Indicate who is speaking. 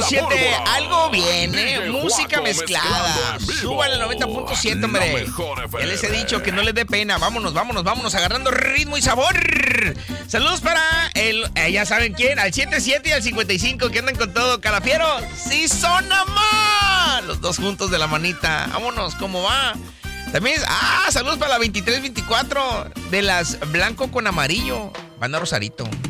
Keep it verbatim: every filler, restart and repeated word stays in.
Speaker 1: siete, algo viene, música mezclada. Súbale al noventa punto siete, hombre. Ya les he dicho que no les dé pena. Vámonos, vámonos, vámonos, agarrando ritmo y sabor. Saludos para el, eh, ya saben quién, al siete siete y al cincuenta y cinco que andan con todo. Calafiero, sí son amor. Los dos juntos de la manita. Vámonos, ¿cómo va? También, ah, saludos para la veintitrés veinticuatro de las blanco con amarillo. Banda Rosarito.